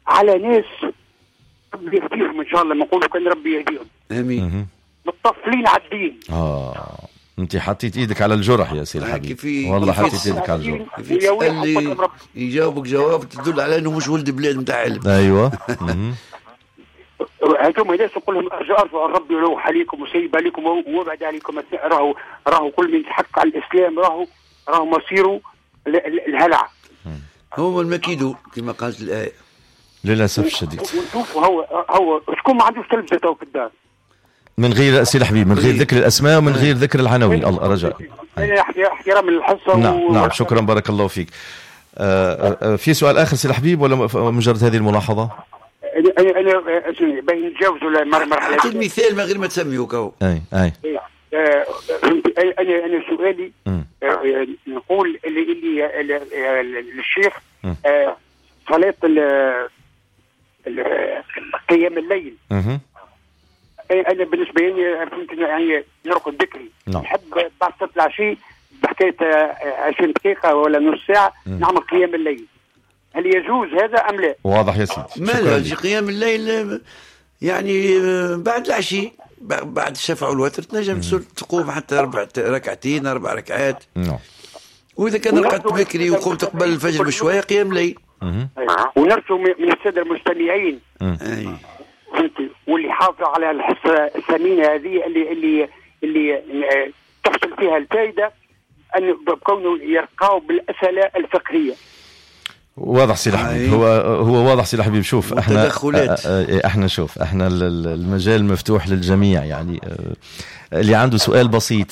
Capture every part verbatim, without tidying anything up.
على ناس ربي يهديهم ان شاء الله، ما نقولوا كان ربي يهديهم. امين. متطفلين على الدين. اه انت حطيت ايدك على الجرح يا سي الحبيب، والله حطيت ايدك على الجرح. تسألي يجاوبك جواب تدل على انه مش ولد بلاد نتاع علم. ايوه. هذوما ناس نقول لهم ارجو ارجو ربي يروح عليكم وسيب عليكم وابعد عليكم. راهو راهو كل من يتحقق على الاسلام راهو راهو مصيره الهلع. هو المكيدو كما قالت الايه للاسف الشديد. ونشوف هو هو شكون ما عندوش تلبسه تو في الدار من غير سي الحبيب، من غير ذكر الاسماء ومن غير ذكر العناوين. الله رجاء احترام الحصه. نعم نعم شكرا بارك الله فيك. آآ آآ في سؤال اخر سي الحبيب ولا مجرد هذه الملاحظه؟ انا انا باين نتجاوزوا المرحله. اعطي مثال من غير ما تسميوك اهو. اي اي انا انا سؤالي نقول اللي اللي الشيخ صلاه قيام الليل. انا بالنسبه لي فهمت يعني نرقد بكري. نحب بعد صلاه العشاء بحكايه عشرين دقيقه ولا نص ساعه نعمل قيام الليل. هل يجوز هذا ام لا؟ واضح يا سيدي. ما لا قيام الليل يعني بعد العشاء بعد الشفع والوتر تنجم تقوم حتى اربع ركعتين اربع ركعات. نعم. واذا كان رقدت بكري وقمت قبل الفجر بشويه قيام ليل. ونرجو من الساده المستمعين فهمتي واللي حافظ على الحصه الثمينه هذه اللي اللي اللي تحصل فيها الفائده ان بكونه يرقوا بالاسئله الفقهيه. واضح سي الحبيب. هو هو واضح سي الحبيب. شوف احنا احنا شوف احنا المجال مفتوح للجميع، يعني اللي عنده سؤال بسيط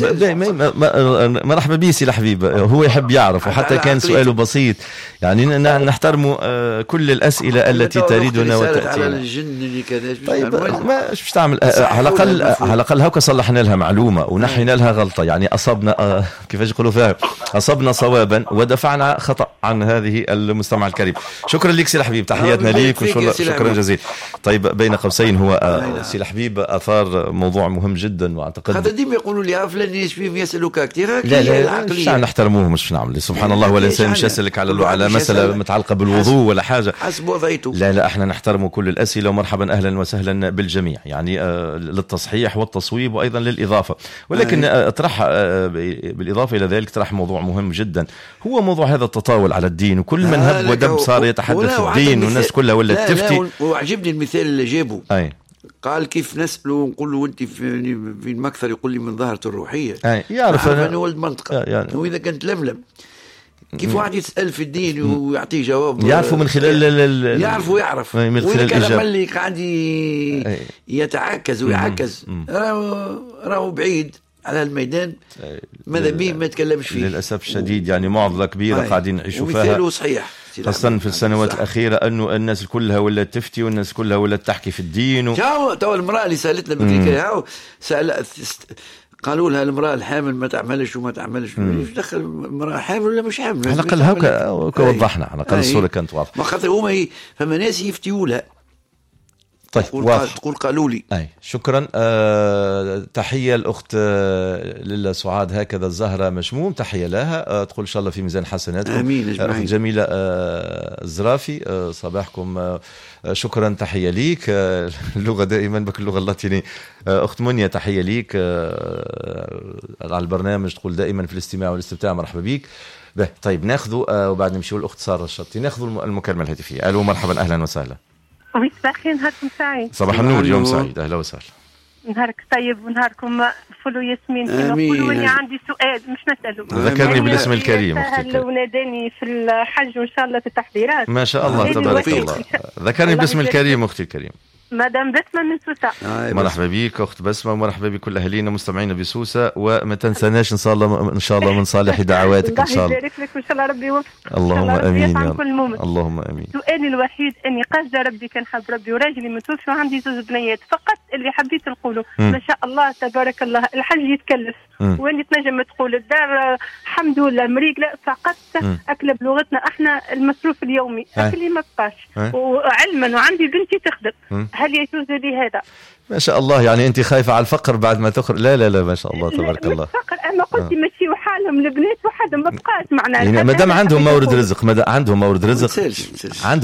مرحبا به سي الحبيب، هو يحب يعرف وحتى كان سؤاله بسيط يعني نحترم كل الأسئلة التي تريدنا وتأتينا. طيب ما مش تعمل على الأقل على الأقل هوك صلحنا لها معلومة ونحينا لها غلطة، يعني أصبنا كيفاش يقولوا فيها أصبنا صوابا ودفعنا خطأ عن هذه المستمع الكريم. شكرا لك سي الحبيب، تحياتنا ليك وشكرا جزيلا. طيب بين قوسين هو سي الحبيب أثار موضوع مهم جدا واعتقد هذا ديما يقولوا لي فلان يشبيه يسألوك كثير. لا لا مش نحترموه مش نعمل سبحان الله، ولا انسان مش يسألك على على مسألة متعلقة بالوضوء ولا حاجة حسب وضعيته. لا لا احنا نحترم كل الأسئلة ومرحبا أهلا وسهلا بالجميع، يعني آه للتصحيح والتصويب وأيضا للإضافة، ولكن آه اطرح آه بالإضافة إلى ذلك طرح موضوع مهم جدا، هو موضوع هذا التطاول على الدين، وكل من هب ودب صار يتحدث الدين والناس كلها ولا تفتي. وعجبني المثال اللي جابه. أي قال كيف نسأله ونقول له أنت في المكثر يقول لي من ظاهرة الروحية. أي يعرف أنا ولد منطقة يعني. وإذا كانت لملم كيف واحد يسأل في الدين ويعطيه جواب يعرفوا من خلال ال يعرف ويعرف من خلال الإجابة. كان ملي قاعد يتعكز ويعكز راهو راهو بعيد على الميدان ماذا بيه ما يتكلمش فيه للأسف الشديد، يعني معضلة كبيرة قاعدين نعيشوا فيها. ومثاله صحيح خاصة في السنوات صح. الأخيرة أنه الناس كلها ولا تفتي والناس كلها ولا تحكي في الدين. و... تو المرأة اللي سألتنا بكري هاو سأل قالوا لها المرأة الحامل ما تعملش وما تعملش. مش دخل المرأة حامل ولا مش حامل؟ على الأقل هاك وضحنا، على الأقل الصورة كانت واضحة. ما خاطر هما هي فما ناس يفتيوا لها. طيب تقول, تقول قالوا لي. أي شكرا. أه تحية الأخت أه لله سعاد هكذا الزهرة مشموم، تحية لها. أه تقول إن شاء الله في ميزان حسناتكم. آمين. أخت جميلة أه الزرافي أه صباحكم أه شكرا تحية ليك. أه اللغة دائما بك اللغة اللاتينية. أه أخت منيا تحية ليك أه على البرنامج، تقول دائما في الاستماع والاستمتاع مرحبا بيك. طيب ناخذوا أه وبعد نمشيوا الأخت سارة الشطي ناخذوا المكالمة الهاتفية. ألو مرحبا أهلا وسهلا. صباح الخير، نهاركم سعيد. صباح النور، يوم سعيد، اهلا وسهلا. نهارك طيب ونهاركم فل وياسمين. نقولوا اني عندي سؤال مش نساله. ذكرني بالاسم الكريم اختي. لو ناداني في الحج وان شاء الله في التحضيرات. ما شاء الله تبارك الله. ذكرني بالاسم الكريم اختي الكريم. مدام بسمة من سوسة. آه مرحبا بيك أخت بسمة، ومرحبا بكل أهالينا مستمعينا بسوسة، وما تنسناش إن شاء الله إن شاء الله من صالح دعواتك إن شاء الله. الله يبارك لك وإن شاء الله ربي يوفقك. اللهم آمين يا رب. اللهم آمين. سؤالي الوحيد إني قاصدة ربي كان حب ربي وراجلي متوفي وعندي زوج بنيات فقط، اللي حبيت نقوله ما شاء الله تبارك الله الحج يتكلف وين تنجم تقول الدار الحمد لله مريقلة فقط أكل بلغتنا إحنا المصروف اليومي أكلي ما بقاش، وعلما وعندي بنتي تخدم، هل يجوز لي هذا؟ ما شاء الله. يعني أنت خايفة على الفقر بعد ما تخرج؟ لا لا لا ما شاء الله تبارك الله. الفقر أنا قلت آه. مشي وحالهم البنات وحدهم ما بقاش معناها. يعني ما دام عندهم مورد رزق، ما دام عندهم مورد رزق عندهم